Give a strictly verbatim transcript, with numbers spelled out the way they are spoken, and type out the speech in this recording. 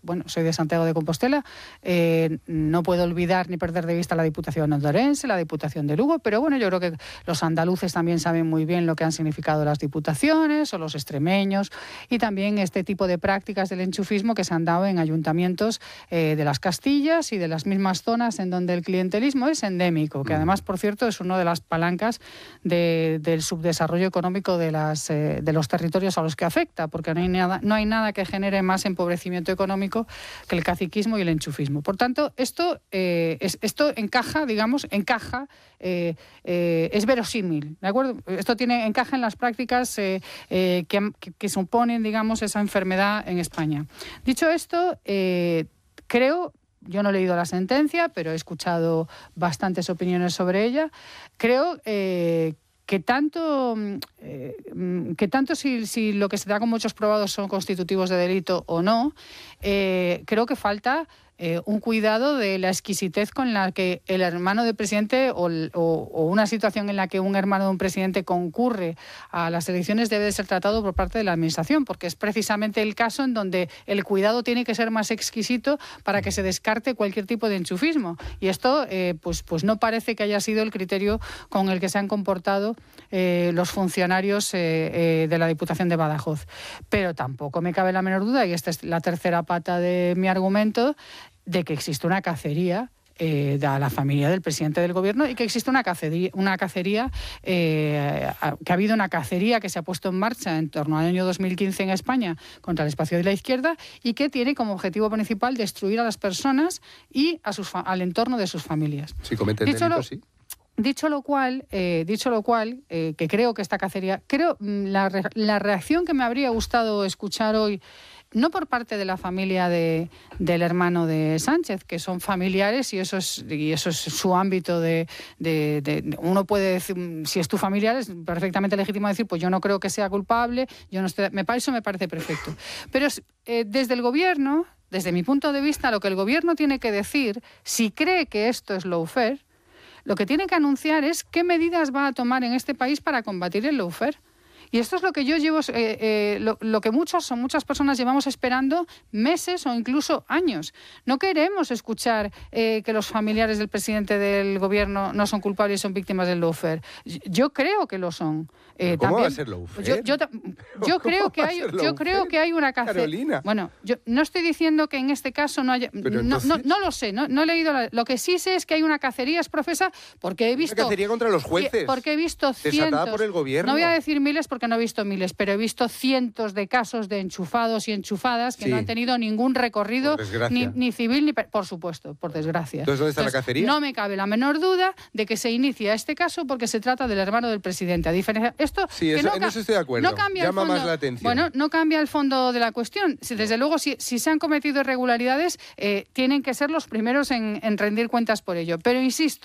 bueno, soy de Santiago de Compostela, eh, no puedo olvidar ni perder de vista la Diputación de Orense, la Diputación de Lugo, pero bueno, yo creo que los andaluces también saben muy bien lo que han significado las diputaciones, o los extremeños, y también este tipo de prácticas del enchufismo que se han dado en ayuntamientos eh, de las Castillas y de las mismas zonas en donde el clientelismo es endémico, que además, por cierto, es una de las palancas de, del subdesarrollo económico de, las, eh, de los territorios a los que afecta, porque no hay, nada, no hay nada que genere más empobrecimiento económico que el caciquismo y el enchufismo. Por tanto, esto, eh, es, esto encaja, digamos, encaja, eh, eh, es verosímil, ¿de acuerdo? Esto tiene, encaja en las prácticas eh, eh, que, que, que suponen, digamos, esa enfermedad en España. Dicho esto, eh, creo... Yo no he leído la sentencia, pero he escuchado bastantes opiniones sobre ella. Creo eh, que tanto, eh, que tanto si, si lo que se da como hechos probados son constitutivos de delito o no, eh, creo que falta eh, un cuidado de la exquisitez con la que el hermano del presidente o, o, o una situación en la que un hermano de un presidente concurre a las elecciones debe de ser tratado por parte de la Administración, porque es precisamente el caso en donde el cuidado tiene que ser más exquisito para que se descarte cualquier tipo de enchufismo. Y esto eh, pues, pues no parece que haya sido el criterio con el que se han comportado eh, los funcionarios eh, eh, de la Diputación de Badajoz. Pero tampoco me cabe la menor duda, y esta es la tercera pata de mi argumento, de que existe una cacería eh, de la familia del presidente del gobierno y que existe una cacería, una cacería eh, que ha habido una cacería que se ha puesto en marcha en torno al año dos mil quince en España contra el espacio de la izquierda y que tiene como objetivo principal destruir a las personas y a sus, al entorno de sus familias. Si cometen Dicho delito, lo, sí. Dicho lo cual, eh, dicho lo cual eh, que creo que esta cacería, creo la, re, la reacción que me habría gustado escuchar hoy, no por parte de la familia de, del hermano de Sánchez, que son familiares y eso es, y eso es su ámbito de, de, de... Uno puede decir, si es tu familiar, es perfectamente legítimo decir, pues yo no creo que sea culpable, yo no estoy, me, eso me parece perfecto. Pero eh, desde el gobierno, desde mi punto de vista, lo que el gobierno tiene que decir, si cree que esto es lawfare, lo que tiene que anunciar es qué medidas va a tomar en este país para combatir el lawfare. Y esto es lo que yo llevo, eh, eh, lo, lo que muchos o muchas personas llevamos esperando meses o incluso años. No queremos escuchar eh, que los familiares del presidente del gobierno no son culpables y son víctimas del lawfare. Yo creo que lo son. Eh, ¿Cómo también, va a ser lawfare? Yo, yo, yo creo que hay, yo creo que hay una cacería. Bueno, yo no estoy diciendo que en este caso no haya. No, entonces... no, no lo sé, no, no he leído. La, lo que sí sé es que hay una cacería exprofesa porque he visto. Una cacería contra los jueces. Porque he visto cientos. Desatada por el gobierno. No voy a decir miles porque no he visto miles, pero he visto cientos de casos de enchufados y enchufadas que sí. no han tenido ningún recorrido ni, ni civil ni por supuesto, por desgracia. Entonces, ¿dónde está Entonces, la cacería? No me cabe la menor duda de que se inicia este caso porque se trata del hermano del presidente. A diferencia esto sí, que eso, no, en eso estoy de acuerdo. No cambia Llama el fondo, más la atención. Bueno, no cambia el fondo de la cuestión. Desde luego, si, si se han cometido irregularidades, eh, tienen que ser los primeros en, en rendir cuentas por ello. Pero insisto,